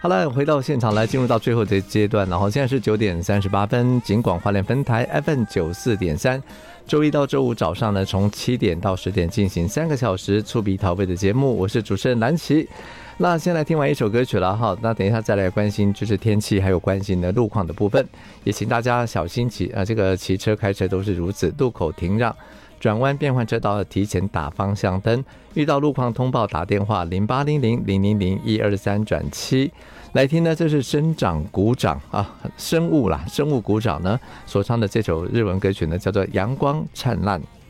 好了，回到现场来，进入到最后的阶段，然后现在是9:38，警广花莲分台 FM94.3，周一到周五早上呢，从7点到10点进行3个小时粗鄙逃避的节目，我是主持人蓝琪。那先来听完一首歌曲了哈，那等一下再来关心就是天气还有关心的路况的部分，也请大家小心这个骑车开车都是如此，路口停让。转弯变换车道提前打方向灯，遇到路况通报打电话0800000123-7。来听呢，这是生长鼓掌啊，生物鼓掌呢所唱的这首日文歌曲呢，叫做《阳光灿烂》。